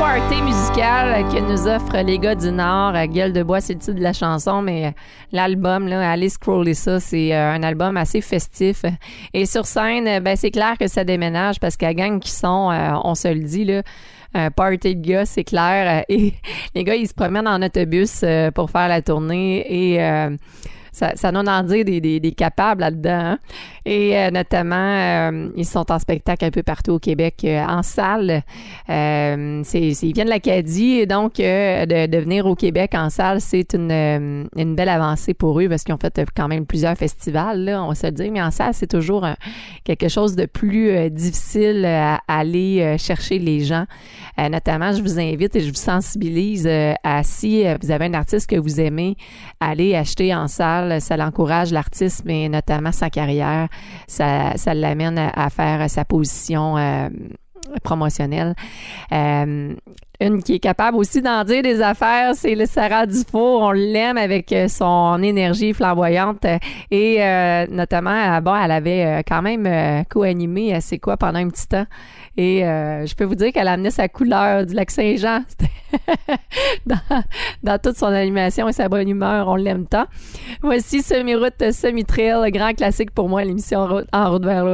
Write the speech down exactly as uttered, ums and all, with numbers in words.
party musical que nous offrent les gars du Nord. Gueule de bois, c'est le titre de la chanson, mais l'album, là, allez scroller ça, c'est un album assez festif. Et sur scène, ben c'est clair que ça déménage parce qu'à gang qui sont, euh, on se le dit, là, un party de gars, c'est clair. Et les gars, ils se promènent en autobus euh, pour faire la tournée et euh, ça, ça donne en dire des, des, des capables là-dedans. Hein? Et euh, notamment, euh, ils sont en spectacle un peu partout au Québec, euh, en salle. Euh, c'est, c'est, ils viennent de l'Acadie, et donc euh, de, de venir au Québec en salle, c'est une, euh, une belle avancée pour eux parce qu'ils ont fait quand même plusieurs festivals, là, on va se le dire. Mais en salle, c'est toujours euh, quelque chose de plus euh, difficile à, à aller euh, chercher les gens. Euh, notamment, je vous invite et je vous sensibilise euh, à si euh, vous avez un artiste que vous aimez, aller acheter en salle. Ça l'encourage l'artiste, mais notamment sa carrière. Ça, ça l'amène à, à faire sa position euh, promotionnelle. Euh, une qui est capable aussi d'en dire des affaires, c'est le Sarah Dufour. On l'aime avec son énergie flamboyante et euh, notamment, bon, elle avait quand même euh, co-animé C'est quoi pendant un petit temps. Et euh, je peux vous dire qu'elle amenait sa couleur du Lac-Saint-Jean dans, dans toute son animation et sa bonne humeur. On l'aime tant. Voici Semi-route, Semi-trail, grand classique pour moi, l'émission En route vers l'eau.